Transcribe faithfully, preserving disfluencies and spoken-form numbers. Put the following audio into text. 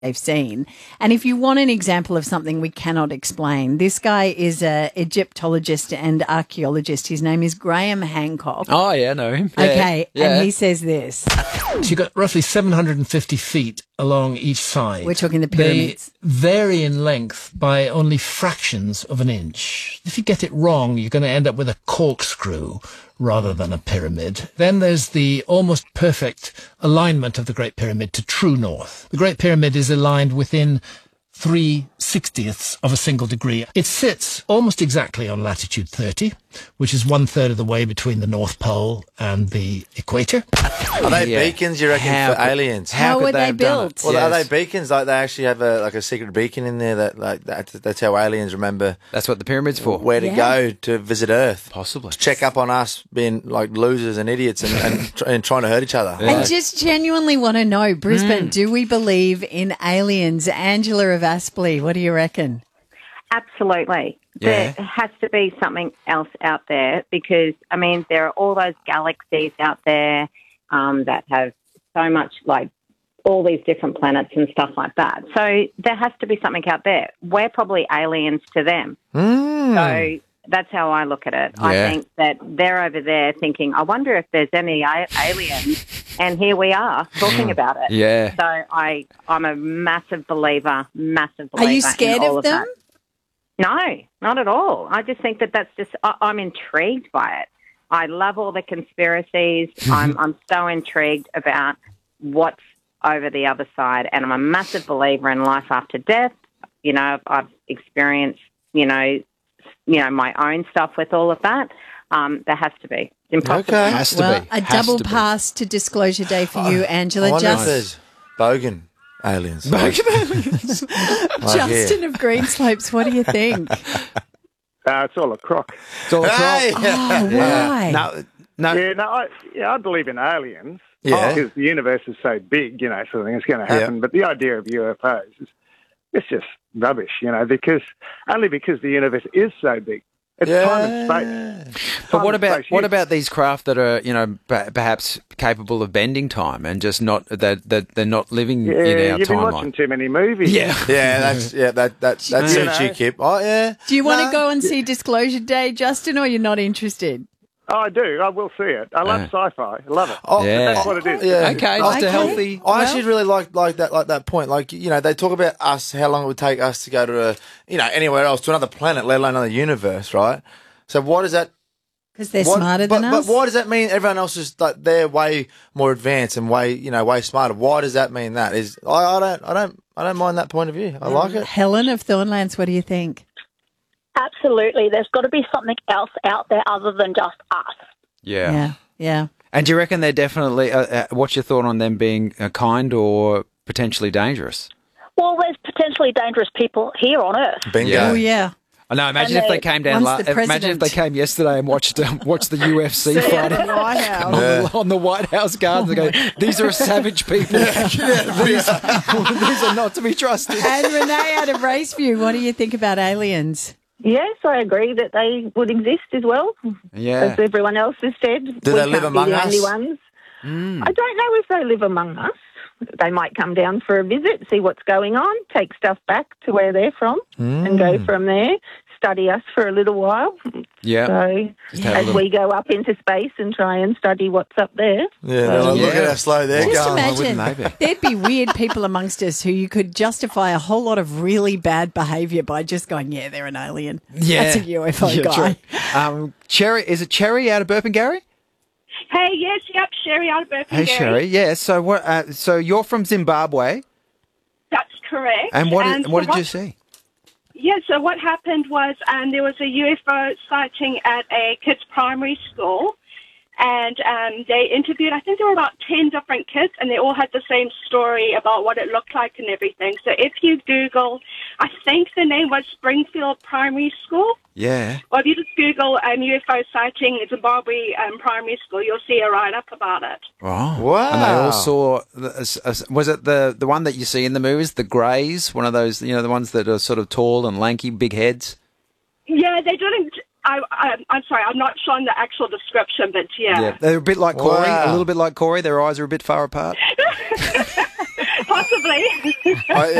they've seen. And if you want an example of something we cannot explain, this guy is an Egyptologist and archaeologist. His name is Graham Hancock. Oh, yeah, I know him. Yeah, okay, yeah. and he says this. So you've got roughly seven hundred fifty feet along each side. We're talking the pyramids. They vary in length by only fractions of an inch. If you get it wrong, you're going to end up with a corkscrew rather than a pyramid. Then there's the almost perfect alignment of the Great Pyramid to true north. The Great Pyramid is aligned within three sixtieths of a single degree. It sits almost exactly on latitude thirty, which is one third of the way between the North Pole and the equator. Are they Yeah. beacons, you reckon, How for could- aliens? How could were they have done it? built? Well, are Yes. they beacons? Like they actually have a like a secret beacon in there that like that, that's how aliens remember That's what the pyramid's for. where to Yeah. go to visit Earth. Possibly. To check up on us being like losers and idiots and and, tr- and trying to hurt each other. I just genuinely want to know, Brisbane, Mm. do we believe in aliens? Angela of Aspley, what do you reckon? Absolutely. Yeah. There has to be something else out there because, I mean, there are all those galaxies out there um, that have so much, like, all these different planets and stuff like that. So there has to be something out there. We're probably aliens to them. Mm. So that's how I look at it. I Yeah. think that they're over there thinking, I wonder if there's any a- aliens, and here we are talking about it. Yeah. So I, I'm a massive believer, massive believer. Are you scared in all of of them? that. No, not at all. I just think that that's just, I, I'm intrigued by it. I love all the conspiracies. I'm, I'm so intrigued about what's over the other side. And I'm a massive believer in life after death. You know, I've, I've experienced, you know, you know, my own stuff with all of that. Um, there has to be. It's impossible. Okay. Has to Well, be. a Has double to be. pass to Disclosure Day for you, I Angela. wonder if Just, there's bogan aliens. Justin of Greenslopes, what do you think? Uh, it's all a crock. It's all a Hey! crock. Oh, why? No, no. Yeah, no, I, yeah, I believe in aliens. Yeah. Because the universe is so big, you know, sort of thing, it's going to happen. Yeah. But the idea of U F Os is it's just rubbish, you know, because only because the universe is so big. It's time and space. But Time what and about space. what You- about these craft that are, you know, p- perhaps capable of bending time and just not that that they're not living Yeah, in our you've been watching timeline? too many movies. Yeah. Yeah, that's yeah, that that that You suits you, know. Kip. Oh yeah. Do you want No. to go and see Disclosure Day, Justin, or you're not interested? Oh, I do. I will see it. I love Yeah. sci-fi. I love it. Oh, Yeah. That's what it is. Yeah. Okay, Oh, just a Okay. healthy. I actually really like like that like that point. Like you know, they talk about us, how long it would take us to go to a you know anywhere else to another planet, let alone another universe, right? So what does that? Because they're what, smarter but, than but us. why does that mean everyone else is like they're way more advanced and way you know way smarter? Why does that mean that? Is I, I don't I don't I don't mind that point of view. I like it. Helen of Thornlands, what do you think? Absolutely. There's got to be something else out there other than just us. Yeah. Yeah, yeah. And do you reckon they're definitely? Uh, uh, what's your thought on them being uh, kind or potentially dangerous? Well, there's potentially dangerous people here on Earth. Bingo. Yeah. Oh, yeah. I know. Imagine And if they they- came down. Once La- the imagine if they president- came yesterday and watched um, watched the U F C fight on, White House. the, on the White House gardens. They go, these are savage people. these, these are not to be trusted. And Renee out of Raceview, what do you think about aliens? Yes, I agree that they would exist as well, Yeah. as everyone else has said. Do we they live can't among be the us? only ones. Mm. I don't know if they live among us. They might come down for a visit, see what's going on, take stuff back to where they're from, and go from there. Study us for a little while. Yeah. So Just have a as little- we go up into space and try and study what's up there. Yeah, they're like, look Yeah. at how slow they're Just going. imagine wouldn't they be? there'd be weird people amongst us who you could justify a whole lot of really bad behaviour by just going, yeah, they're an alien. Yeah. That's a U F O Yeah, guy. true. Um, Cherry, is it Cherry out of Burpengary? Hey, yes, yep, Sherry out of Burpengary. Hey, Sherry. Yeah. So what? Uh, so you're from Zimbabwe, That's correct. and what? Did, so what did you see? Yeah, so what happened was um, there was a U F O sighting at a kids' primary school, and um, they interviewed, I think there were about ten different kids, and they all had the same story about what it looked like and everything. So if you Google, I think the name was Springfield Primary School, Yeah. or if you just Google um, U F O sighting at Zimbabwe um, Primary School, you'll see a write-up about it. Oh. Wow. And they all saw. the- uh, uh, Was it the the one that you see in the movies, the Greys? One of those, you know, the ones that are sort of tall and lanky, big heads. Yeah, they didn't. I, I, I'm sorry, I'm not showing the actual description, but yeah. They're a bit like Corey, Wow. a little bit like Corey. Their eyes are a bit far apart. Possibly, Possibly. I,